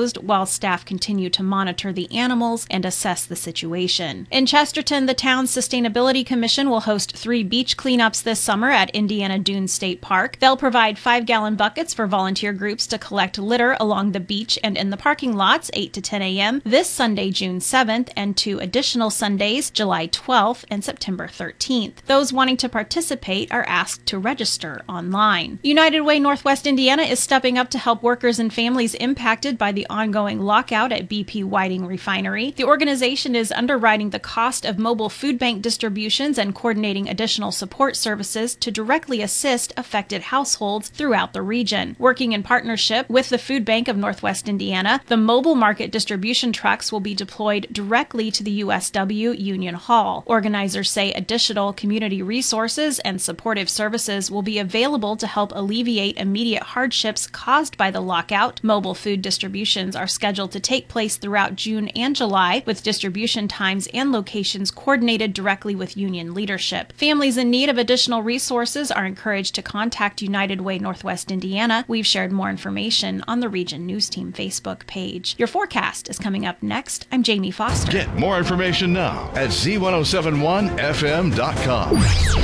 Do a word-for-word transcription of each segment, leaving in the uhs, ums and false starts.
closed while staff continue to monitor the animals and assess the situation. In Chesterton, the town's Sustainability Commission will host three beach cleanups this summer at Indiana Dunes State Park. They'll provide five-gallon buckets for volunteer groups to collect litter along the beach and in the parking lots eight to ten a.m. this Sunday, June seventh, and two additional Sundays, July twelfth and September thirteenth. Those wanting to participate are asked to register online. United Way Northwest Indiana is stepping up to help workers and families impacted by the ongoing lockout at B P Whiting Refinery. The organization is underwriting the cost of mobile food bank distributions and coordinating additional support services to directly assist affected households throughout the region. Working in partnership with the Food Bank of Northwest Indiana, the mobile market distribution trucks will be deployed directly to the U S W Union Hall. Organizers say additional community resources and supportive services will be available to help alleviate immediate hardships caused by the lockout. Mobile food distributions are scheduled to take place throughout June and July, with distribution times and locations coordinated directly with union leadership. Families in need of additional resources are encouraged to contact United Way Northwest Indiana. We've shared more information on the Region News Team Facebook page. Your forecast is coming up next. I'm Jamie Foster. Get more information now at Z ten seventy-one F M dot com.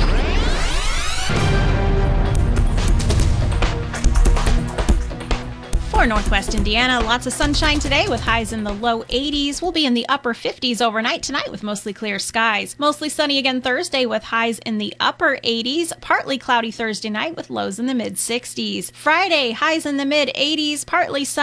For Northwest Indiana, lots of sunshine today with highs in the low eighties. We'll be in the upper fifties overnight tonight with mostly clear skies. Mostly sunny again Thursday with highs in the upper eighties. Partly cloudy Thursday night with lows in the mid sixties. Friday, highs in the mid eighties, partly sunny.